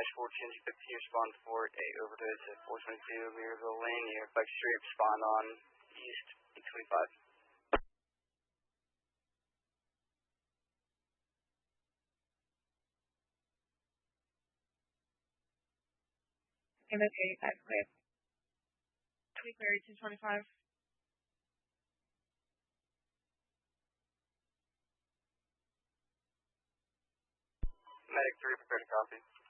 1415, respond for a overdose at 422 Mirabelle Lane near Flex Street. Respond on East 825. Okay, I've cleared. We clear 1825. Medic 3, prepare to copy.